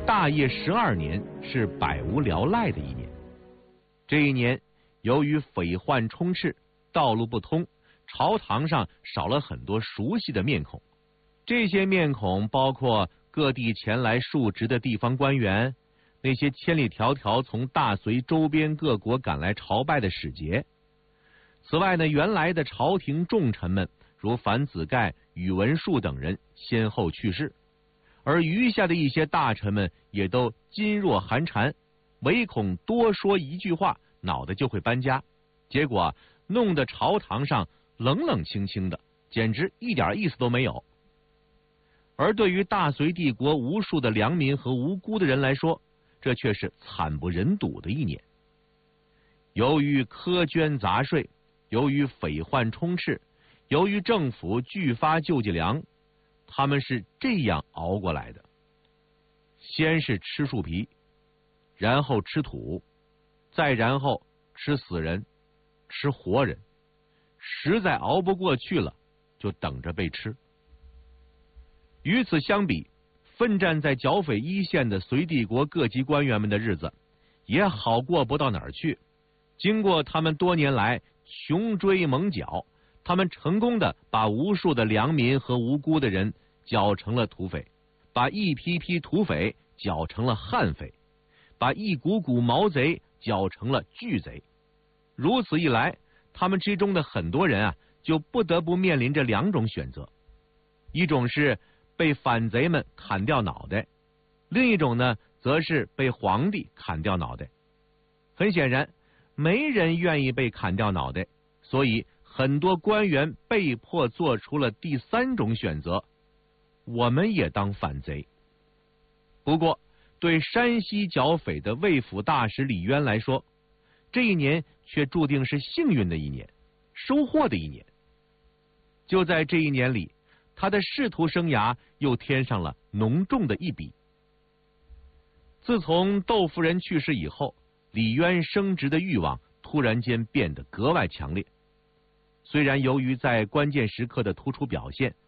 大业12年是百无聊赖的一年。这一年，由于匪患充斥，道路不通，朝堂上少了很多熟悉的面孔。这些面孔包括各地前来述职的地方官员，那些千里迢迢从大隋周边各国赶来朝拜的使节。此外呢，原来的朝廷重臣们，如樊子盖、宇文述等人先后去世，而余下的一些大臣们也都噤若寒蝉，唯恐多说一句话，脑袋就会搬家，结果弄得朝堂上冷冷清清的，简直一点意思都没有。而对于大隋帝国无数的良民和无辜的人来说，这却是惨不忍睹的一年。由于苛捐杂税，由于匪患充斥，由于政府拒发救济粮，他们是这样熬过来的：先是吃树皮，然后吃土，再然后吃死人，吃活人，实在熬不过去了，就等着被吃。与此相比，奋战在剿匪一线的隋帝国各级官员们的日子也好过不到哪儿去。经过他们多年来穷追猛剿，他们成功的把无数的良民和无辜的人剿成了土匪，把一批批土匪剿成了悍匪，把一股股毛贼剿成了巨贼。如此一来，他们之中的很多人就不得不面临着两种选择：一种是被反贼们砍掉脑袋，另一种呢，则是被皇帝砍掉脑袋。很显然，没人愿意被砍掉脑袋，所以很多官员被迫做出了第三种选择：我们也当反贼。不过，对山西剿匪的卫府大使李渊来说，这一年却注定是幸运的一年，收获的一年。就在这一年里，他的仕途生涯又添上了浓重的一笔。自从窦夫人去世以后，李渊升职的欲望突然间变得格外强烈。虽然由于在关键时刻的突出表现，